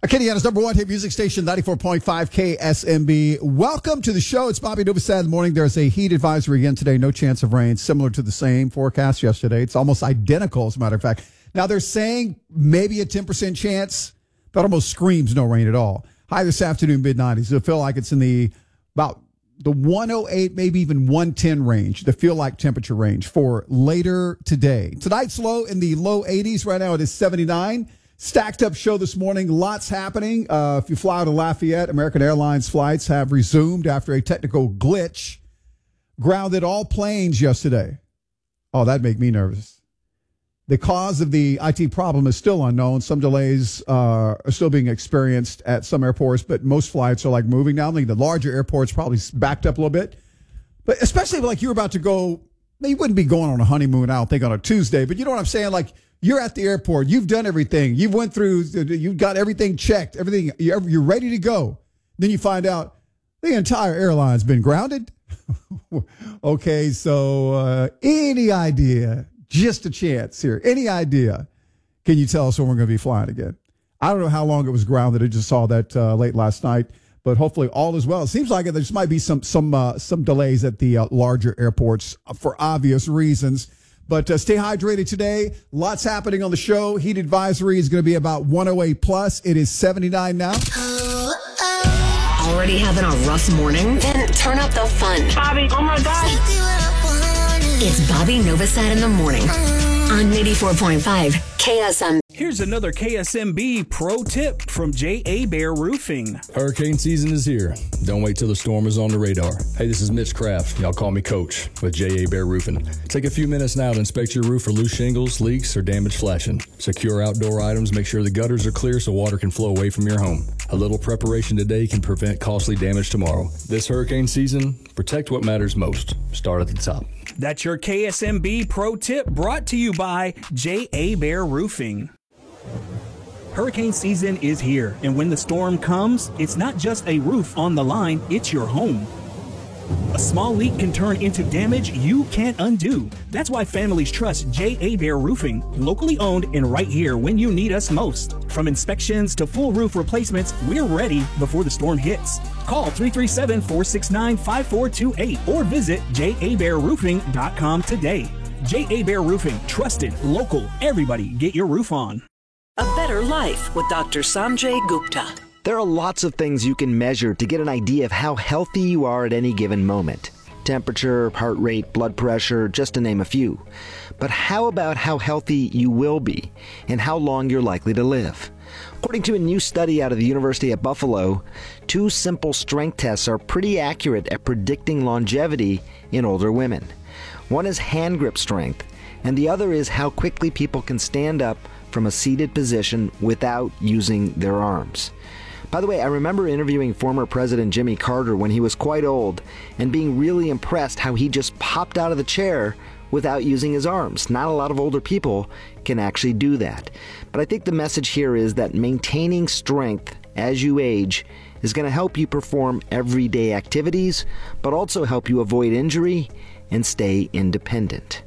Acadiana's number one hit music station, 94.5 KSMB. Welcome to the show. It's Bobby Novosad in the morning. There's a heat advisory again today. No chance of rain, similar to the same forecast yesterday. It's almost identical, as a matter of fact. Now, they're saying maybe a 10% chance. That almost screams no rain at all. High this afternoon, mid-90s. It'll feel like it's in about the 108, maybe even 110 range, the feel-like temperature range for later today. Tonight's low in the low 80s. Right now it is 79. Stacked up show this morning. Lots happening. If you fly out of Lafayette, American Airlines flights have resumed after a technical glitch. Grounded all planes yesterday. Oh, that'd make me nervous. The cause of the IT problem is still unknown. Some delays are still being experienced at some airports, but most flights are like moving now. I think the larger airports probably backed up a little bit. But especially like you're about to go, you wouldn't be going on a honeymoon, I don't think, on a Tuesday. But you know what I'm saying? Like, you're at the airport. You've done everything. You've went through. You've got everything checked. Everything. You're ready to go. Then you find out the entire airline's been grounded. Okay, so any idea? Just a chance here. Any idea? Can you tell us when we're going to be flying again? I don't know how long it was grounded. I just saw that late last night. But hopefully all is well. It seems like there just might be some delays at the larger airports for obvious reasons. But stay hydrated today. Lots happening on the show. Heat advisory is going to be about 108 plus. It is 79 now. Already having a rough morning? Then turn up the fun. Bobby, oh my gosh. It's Bobby Novosad in the morning on 84.5 KSM. Here's another KSMB pro tip from J.A. Bear Roofing. Hurricane season is here. Don't wait till the storm is on the radar. Hey, this is Mitch Kraft. Y'all call me Coach with J.A. Bear Roofing. Take a few minutes now to inspect your roof for loose shingles, leaks, or damaged flashing. Secure outdoor items. Make sure the gutters are clear so water can flow away from your home. A little preparation today can prevent costly damage tomorrow. This hurricane season, protect what matters most. Start at the top. That's your KSMB pro tip brought to you by J.A. Bear Roofing. Hurricane season is here, and when the storm comes, it's not just a roof on the line, it's your home. A small leak can turn into damage you can't undo. That's why families trust J.A. Bear Roofing, locally owned and right here when you need us most. From inspections to full roof replacements, we're ready before the storm hits. Call 337-469-5428 or visit jabearroofing.com today. J.A. Bear Roofing, trusted, local, everybody get your roof on. A Better Life with Dr. Sanjay Gupta. There are lots of things you can measure to get an idea of how healthy you are at any given moment. Temperature, heart rate, blood pressure, just to name a few. But how about how healthy you will be and how long you're likely to live? According to a new study out of the University at Buffalo, 2 simple strength tests are pretty accurate at predicting longevity in older women. One is hand grip strength, and the other is how quickly people can stand up from a seated position without using their arms. By the way, I remember interviewing former President Jimmy Carter when he was quite old and being really impressed how he just popped out of the chair without using his arms. Not a lot of older people can actually do that. But I think the message here is that maintaining strength as you age is going to help you perform everyday activities, but also help you avoid injury and stay independent.